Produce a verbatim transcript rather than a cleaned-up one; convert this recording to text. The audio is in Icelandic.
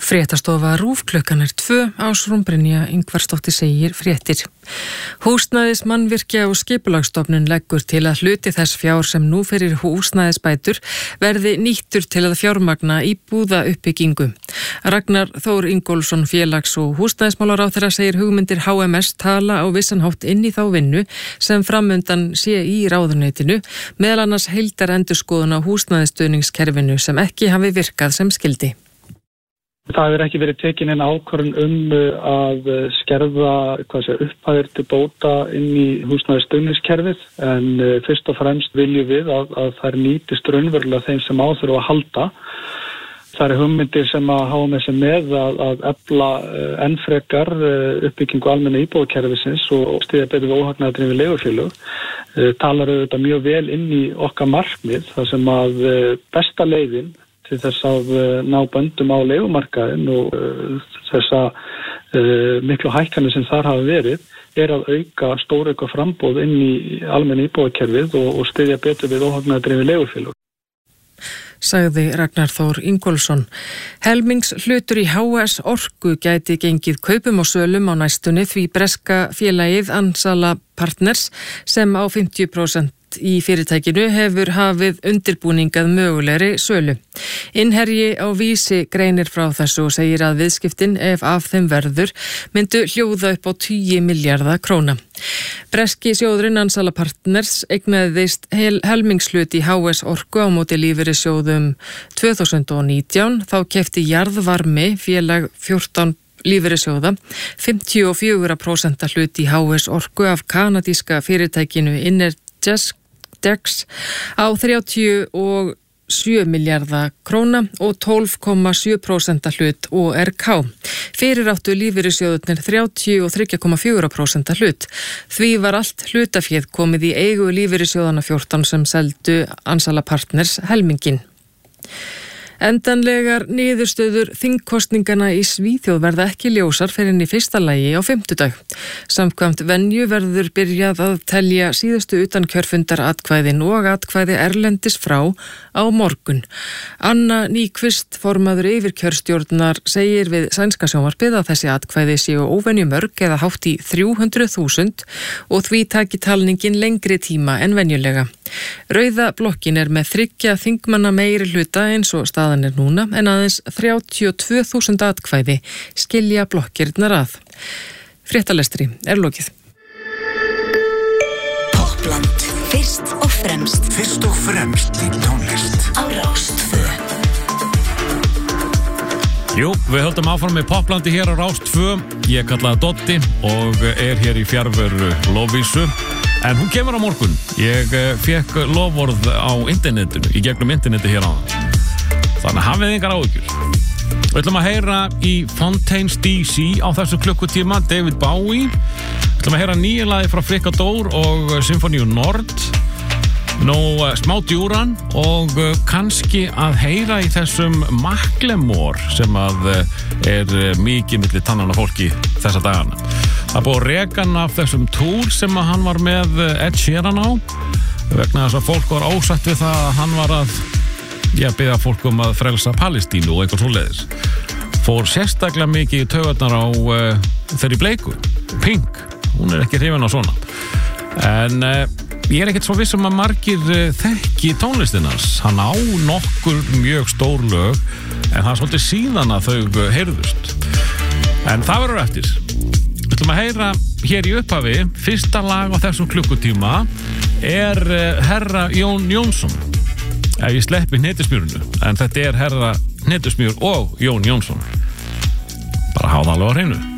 Fréttastofa RÚV klukkan er tvö, Ásrún Brynja Ingvarsdóttir segir fréttir. Húsnæðis mannvirkja og skipulagsstofnun leggur til að hluti þess fjár sem nú fyrir húsnæðisbætur verði nýttur til að fjármagna íbúða uppbyggingu. Ragnar Þór Ingólfsson félags- og húsnæðismálaráðherra segir hugmyndir H M S tala á vissan hátt inn í þá vinnu sem framundan sé í ráðuneytinu, meðal annars heildar endurskoðun á húsnæðisstuðningskerfinu sem ekki hafi virkað sem skildi. Það hefur ekki verið tekin inn ákvörðun um að skerða hvað sé, upphæðir til bóta inn í húsnæðisstuðningskerfið, en fyrst og fremst viljum við að, að það nýtist raunverulega þeim sem á þurfa að halda. Það er hugmyndir sem að H M S er með að, að efla enn frekar uppbyggingu almenna íbúðakerfisins og styðja betur við óhagnaðardrifin leigufélög. Talar auðvitað mjög vel inn í okkar markmið, þar sem að besta leiðin til þess að ná böndum á leigumarkaðinn og uh, þessa uh, miklu hækkanir sem þar hafa verið er að auka, stórauka framboð inn í almenna íbúðakerfið og, og styðja betur við óhagnaðardrifin leigufélög. Sagði Ragnar Þór Ingólfsson. Helmings hlutur í H S Orku gæti gengið kaupum og sölum á næstunni því breska félagið Ansala Partners sem á fimmtíu prósent í fyrirtækinu hefur hafið undirbúningað mögulegri sölu. Innherji á Vísi greinir frá þessu og segir að viðskiptin, ef af þeim verður, myndu hljóða upp á tugi milljarða króna. Breski sjóðurinn Ansala Partners eignaðist hel, helmingshlut í H S Orku á móti lífeyrissjóðum tvö þúsund og nítján. Þá keypti Jarðvarmi, félag fjórtán lífeyrissjóða, fimmtíu og fjögur prósent hlut í H S Orku af kanadíska fyrirtækinu Innergex á þrjátíu og sjö milljarða króna og tólf komma sjö prósent hlut O R K. Fyrir áttu lífeyrissjóðurnir þrjátíu og þrjú komma fjögur prósent hlut. Því var allt hlutaféð komið í eigu lífeyrissjóðana fjórtán sem seldu Ansala Partners helmingin. Endanlegar niðurstöður þingkosningana í Svíþjóð verða ekki ljósar fyrr en í fyrsta lagi á fimmtudag. Samkvæmt venju verður byrjað að telja síðustu utankjörfundar atkvæðin og atkvæði erlendis frá á morgun. Anna Nýkvist, formaður yfirkjörstjórnar, segir við sænska sjónvarpið að þessi atkvæði séu óvenju mörg eða hátt í þrjú hundruð þúsund og því taki talningin lengri tíma en venjulega. Rauða blokkin er með þriggja þingmanna meiri hluta eins og staðan er núna, en aðeins þrjátíu og tvö þúsund atkvæði skilja blokkirnar að. Fréttalestri er lokið. Toppland, fyrst og fremst. Fyrst og fremst í tónlist. Á Rás tvö. Jú, við höldum áfram með Popplandi hér á Rás tvö. Ég kallaði Dotti og er hér í fjarveru Lovísu. En hún kemur á morgun. Ég fekk loforð á internetinu, í gegnum interneti hér á það. Þannig að hafið engar áhyggjur. Við ætlum að heyra í Fontaines D C á þessu klukkutíma, David Bowie. Við ætlum að heyra nýja lagi frá Frikador og Symphony Nord. Nú, smá djúran og kannski að heyra í þessum Macklemore sem að er mikið milli tannana fólki þessa dagana. Það er búið að reka hann af þessum túr sem að hann var með Ed Sheeran á vegna þess að fólk var ósætt við það að hann var að já, biðja fólk um að frelsa Palestínu og eitthvað svoleiðis. Fór sérstaklega mikið í taugarnar á uh, þeirri bleiku, Pink. Hún er ekki hrifin á svona. En uh, ég er ekkert svo viss um að margir uh, þekki tónlistinans. Hann á nokkur mjög stór lög en það er svolítið síðan að þau uh, heyrðust. En það verður eftir. Við ætlum að heyra hér í upphafi, fyrsta lag á þessum klukkutíma er herra Jón Jónsson. Ef ég sleppi hnetusmjörunu, en þetta er herra hnetusmjör og Jón Jónsson. Bara hafa það alveg á hreinu.